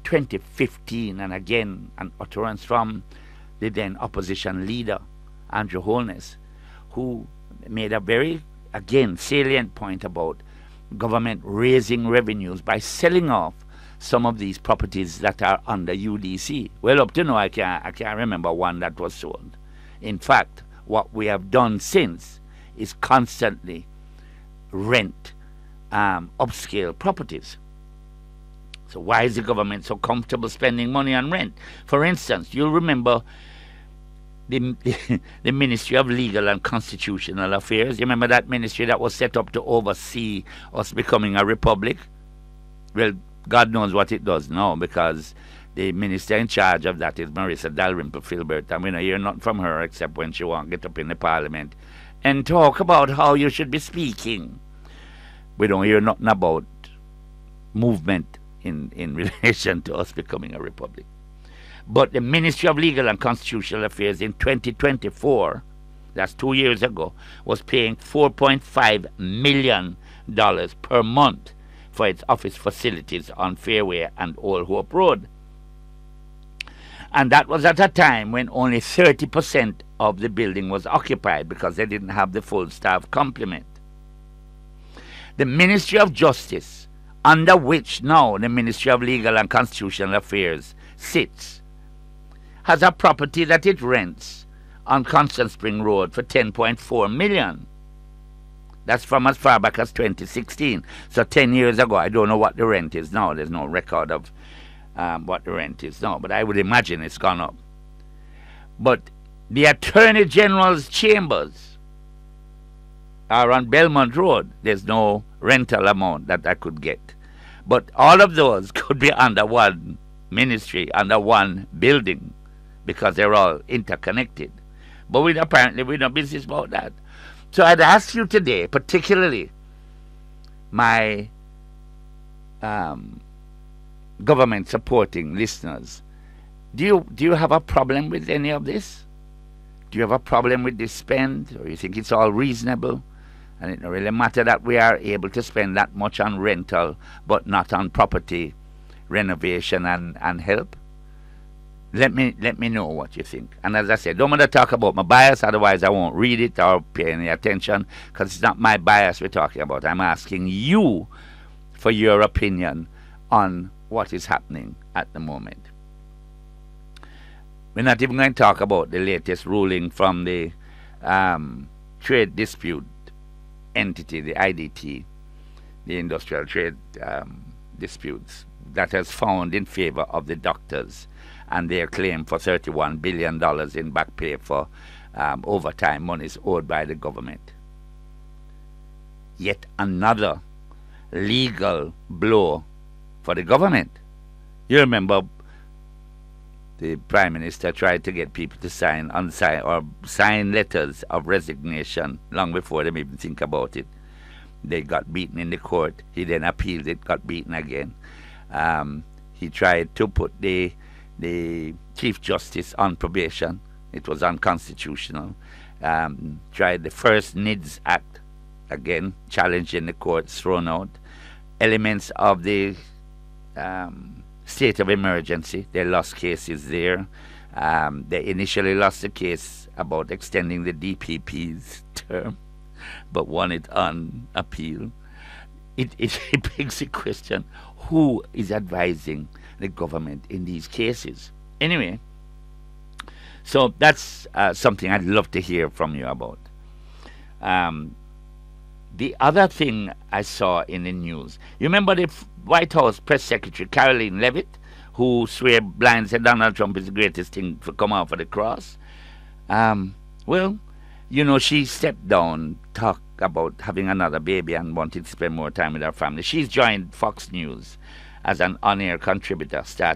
2015, and again an utterance from the then opposition leader, Andrew Holness, who made a very, again, salient point about government raising revenues by selling off some of these properties that are under UDC. Well, up to now, I can't remember one that was sold. In fact, what we have done since is constantly rent upscale properties. So why is the government so comfortable spending money on rent? For instance, you'll remember the Ministry of Legal and Constitutional Affairs. You remember that ministry that was set up to oversee us becoming a republic? Well, God knows what it does now, because the minister in charge of that is Marissa Dalrymple Filbert, and we don't hear nothing from her except when she won't get up in the parliament and talk about how you should be speaking. We don't hear nothing about movement in relation to us becoming a republic. But the Ministry of Legal and Constitutional Affairs in 2024, that's 2 years ago, was paying $4.5 million per month for its office facilities on Fairway and Old Hope Road. And that was at a time when only 30% of the building was occupied because they didn't have the full staff complement. The Ministry of Justice, under which now the Ministry of Legal and Constitutional Affairs sits, has a property that it rents on Constant Spring Road for $10.4 million. That's from as far back as 2016. So 10 years ago. I don't know what the rent is now. There's no record of what the rent is now, but I would imagine it's gone up. But the Attorney General's chambers are on Belmont Road. There's no rental amount that I could get. But all of those could be under one ministry, under one building, because they're all interconnected. But we're no business about that. So I'd ask you today, particularly my government supporting listeners, do you have a problem with any of this? Do you have a problem with this spend, or you think it's all reasonable and it don't really matter that we are able to spend that much on rental but not on property renovation and help? Let me know what you think. And as I said, don't want to talk about my bias, otherwise I won't read it or pay any attention, because it's not my bias we're talking about. I'm asking you for your opinion on what is happening at the moment. We're not even going to talk about the latest ruling from the trade dispute entity, the IDT, the Industrial Trade Disputes, that has found in favor of the doctors and their claim for $31 billion in back pay for overtime monies owed by the government. Yet another legal blow for the government. You remember the Prime Minister tried to get people to sign letters of resignation long before they even think about it. They got beaten in the court. He then appealed it, got beaten again. He tried to put the Chief Justice on probation. It was unconstitutional. Tried the first NIDS Act, again, challenged in the courts, thrown out. Elements of the state of emergency, they lost cases there. They initially lost the case about extending the DPP's term, but won it on appeal. It begs the question, who is advising the government in these cases? Anyway, so that's something I'd love to hear from you about. The other thing I saw in the news, you remember the White House Press Secretary Caroline Levitt, who swear blind said Donald Trump is the greatest thing to come out for the cross? Well, you know, she stepped down, talked about having another baby and wanted to spend more time with her family. She's joined Fox News as an on-air contributor